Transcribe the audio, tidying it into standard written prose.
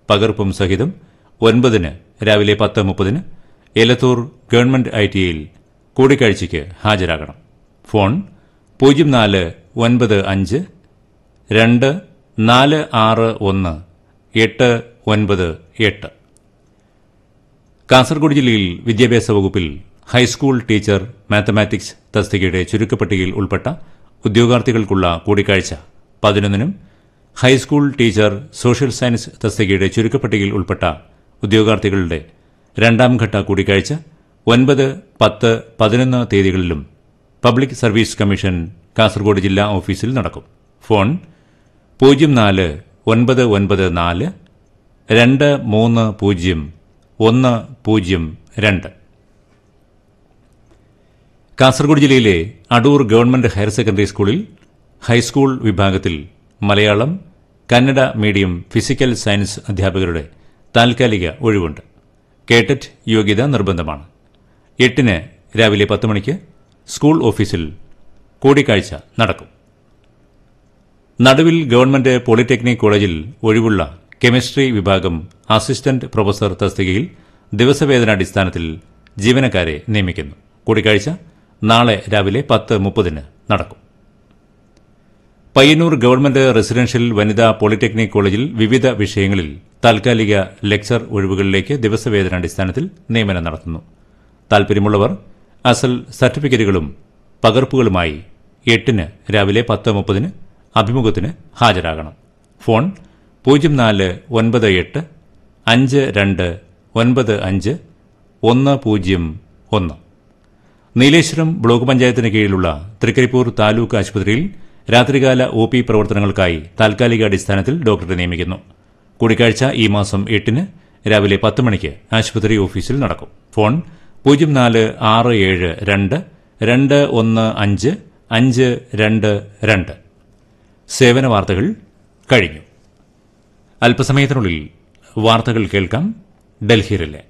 പകർപ്പും സഹിതം 9 രാവിലെ 10:30 എലത്തൂർ ഗവൺമെന്റ് ITIയിൽ കൂടിക്കാഴ്ചയ്ക്ക് ഹാജരാകണം. ഫോൺ 0492461898. കാസർഗോഡ് ജില്ലയിൽ വിദ്യാഭ്യാസ വകുപ്പിൽ ഹൈസ്കൂൾ ടീച്ചർ മാത്തമാറ്റിക്സ് തസ്തികയുടെ ചുരുക്കപ്പട്ടികയിൽ ഉൾപ്പെട്ട ഉദ്യോഗാർത്ഥികൾക്കുള്ള കൂടിക്കാഴ്ച 11-നും ഹൈസ്കൂൾ ടീച്ചർ സോഷ്യൽ സയൻസ് തസ്തികയുടെ ചുരുക്കപ്പട്ടികയിൽ ഉൾപ്പെട്ട ഉദ്യോഗാർത്ഥികളുടെ രണ്ടാംഘട്ട കൂടിക്കാഴ്ച 9, 10, 11 തീയതികളിലും പബ്ലിക് സർവീസ് കമ്മീഷൻ കാസർഗോഡ് ജില്ലാ ഓഫീസിൽ നടക്കും. ഫോൺ 0499230102. കാസർഗോഡ് ജില്ലയിലെ അടൂർ ഗവൺമെന്റ് ഹയർ സെക്കൻഡറി സ്കൂളിൽ ഹൈസ്കൂൾ വിഭാഗത്തിൽ Malayalam, Kannada medium physical science അധ്യാപകരുടെ താൽക്കാലിക ഒഴിവുണ്ട്. കേട്ടറ്റ് യോഗ്യത നിർബന്ധമാണ്. 8 രാവിലെ 10 മണിക്ക് സ്കൂൾ ഓഫീസിൽ കൂടിക്കാഴ്ച നടക്കും. നടുവിൽ ഗവൺമെന്റ് പോളിടെക്നിക് കോളേജിൽ ഒഴിവുള്ള കെമിസ്ട്രി വിഭാഗം അസിസ്റ്റന്റ് പ്രൊഫസർ തസ്തികയിൽ ദിവസവേതനാടിസ്ഥാനത്തിൽ ജീവനക്കാരെ നിയമിക്കുന്നു. കൂടിക്കാഴ്ച നാളെ രാവിലെ 10:30 നടക്കും. പയ്യന്നൂർ ഗവൺമെന്റ് റെസിഡൻഷ്യൽ വനിതാ പോളിടെക്നിക് കോളേജിൽ വിവിധ വിഷയങ്ങളിൽ താൽക്കാലിക ലെക്ചർ ഒഴിവുകളിലേക്ക് ദിവസവേതനാടിസ്ഥാനത്തിൽ നിയമനം നടത്തുന്നു. താൽപര്യമുള്ളവർ അസൽ സർട്ടിഫിക്കറ്റുകളും പകർപ്പുകളുമായി 8 രാവിലെ 10:30 അഭിമുഖത്തിന് ഹാജരാകണം. ഫോൺ 04985295101. നീലേശ്വരം ബ്ലോക്ക് പഞ്ചായത്തിന് കീഴിലുള്ള തൃക്കരിപ്പൂർ താലൂക്ക് ആശുപത്രിയിൽ രാത്രികാല OP പ്രവർത്തനങ്ങൾക്കായി താൽക്കാലിക അടിസ്ഥാനത്തിൽ ഡോക്ടറെ നിയമിക്കുന്നു. കൂടിക്കാഴ്ച ഈ മാസം 8 രാവിലെ 10 മണിക്ക് ആശുപത്രി ഓഫീസിൽ നടക്കും. ഫോൺ 0467215522. സേവന വാർത്തകൾ കഴിഞ്ഞു. അല്പസമയത്തിനുള്ളിൽ വാർത്തകൾ കേൾക്കാം. ഡൽഹി റിലേ.